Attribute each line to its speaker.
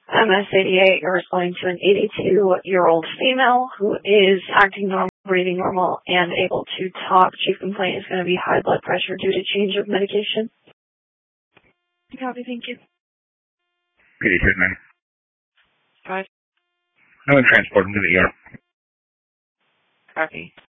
Speaker 1: MS-88, you're responding to an 82-year-old female who is acting normal, breathing normal, and able to talk. Chief complaint is going to be high blood pressure due to change of medication. Copy, thank you.
Speaker 2: PD 39.
Speaker 1: 5.
Speaker 2: I'm going to transport him to the ER.
Speaker 1: Copy.